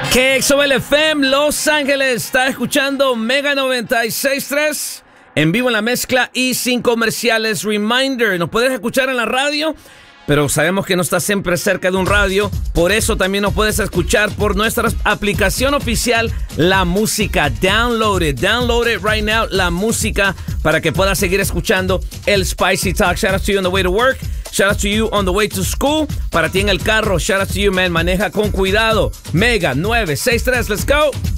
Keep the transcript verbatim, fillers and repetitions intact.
K X O L F M Los Ángeles está escuchando Mega noventa y seis punto tres en vivo en la mezcla y sin comerciales. Reminder, nos puedes escuchar en la radio, pero sabemos que no estás siempre cerca de un radio. Por eso también nos puedes escuchar por nuestra aplicación oficial, La Música. Download it, download it right now, La Música, para que puedas seguir escuchando el Spicy Talk. Shout out to you on the way to work. Shout out to you on the way to school. Para ti en el carro, shout out to you, man. Maneja con cuidado. Mega nueve seis tres, let's go.